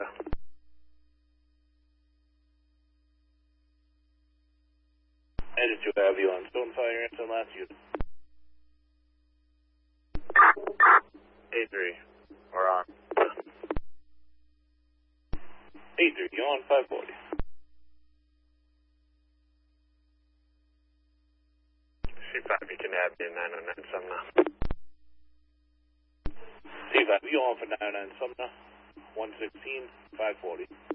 Engine 2 have you on Stonefire Ransom last unit. A3, we're on. A3, you on 540. C5, you can add me in 909 Sumner. C5, you on for 99 Sumner, 116, 540.